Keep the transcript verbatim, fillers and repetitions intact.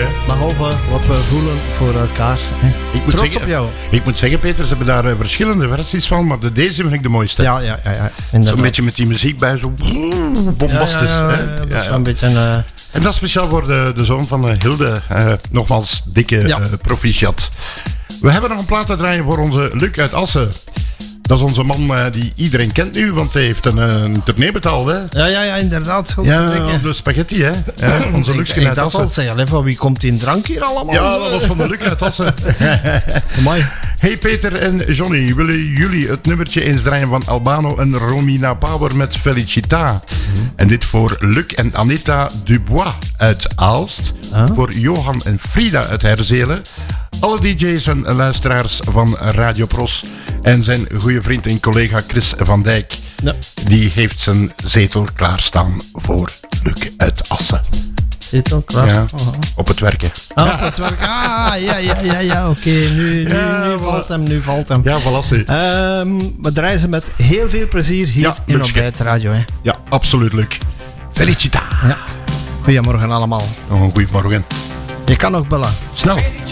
Behalve wat we voelen voor elkaar. Hè. Ik moet Trots zeggen, op jou. Ik moet zeggen, Peter, ze hebben daar uh, verschillende versies van, maar de, deze vind ik de mooiste. Ja, ja, ja. ja Zo'n beetje met die muziek bij, zo bombastisch. Ja, ja, ja, ja, dat is een beetje een... Uh... En dat is speciaal voor de, de zoon van uh, Hilde. Uh, nogmaals, dikke ja. uh, proficiat. We hebben nog een plaat te draaien voor onze Luc uit Assen. Dat is onze man uh, die iedereen kent nu, want hij heeft een, uh, een tournee betaald, hè? Ja, ja, ja, inderdaad. Ja, de spaghetti, hè? Ja, onze Luc uit Assen. Dat zeggen, van wie komt in drank hier allemaal? Ja, dat was van de Luc uit Assen. Mooi. Hey Peter en Johnny, willen jullie het nummertje eens draaien van Albano en Romina Power met Felicita? Mm-hmm. En dit voor Luc en Anita Dubois uit Aalst. Huh? Voor Johan en Frida uit Herzelen. Alle D J's en luisteraars van Radio Pros. En zijn goede vriend en collega Chris van Dijk. Ja. Die heeft zijn zetel klaarstaan voor Luc uit Assen. Zetel klaar? Ja, oh. Op het werken. Ah, op het werken. Ah, ja, ja, ja, ja. Oké, okay. nu, nu, ja, nu valt hem, nu valt hem. Ja, voilà. Um, we draaien ze met heel veel plezier hier ja, in Ontbijt Radio. Hè. Ja, absoluut, Luc. Felicita. Ja. Goedemorgen allemaal. Nog een goedemorgen. Je kan nog bellen. Snel.